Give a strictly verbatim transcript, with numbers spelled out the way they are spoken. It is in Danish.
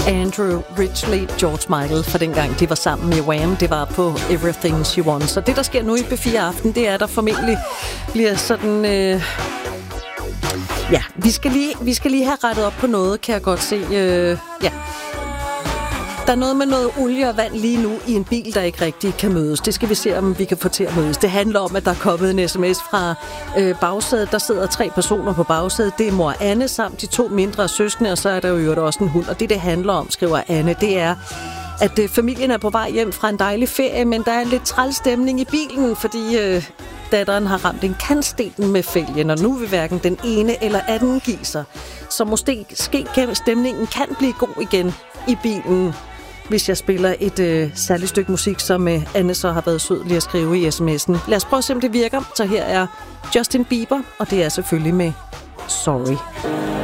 Andrew Ridgeley, George Michael, for dengang de var sammen med Wham. Det var på Everything She Wants. Og det, der sker nu i B fire Aften, det er, der formentlig bliver sådan... Øh ja, vi skal, lige, vi skal lige have rettet op på noget, kan jeg godt se. Øh ja. Der er noget med noget olie og vand lige nu i en bil, der ikke rigtig kan mødes. Det skal vi se, om vi kan få til at mødes. Det handler om, at der er kommet en sms fra øh, bagsædet. Der sidder tre personer på bagsædet. Det er mor Anne samt de to mindre søskende, og så er der jo også en hund. Og det, det handler om, skriver Anne, det er, at øh, familien er på vej hjem fra en dejlig ferie, men der er en lidt træls stemning i bilen, fordi øh, datteren har ramt en kantsten med fælgen, og nu vil hverken den ene eller anden give sig. Så måske ske, stemningen kan blive god igen i bilen, hvis jeg spiller et øh, særligt stykke musik, som øh, Anne så har været sød lige at skrive i sms'en. Lad os prøve at se, om det virker. Så her er Justin Bieber, og det er selvfølgelig med Sorry.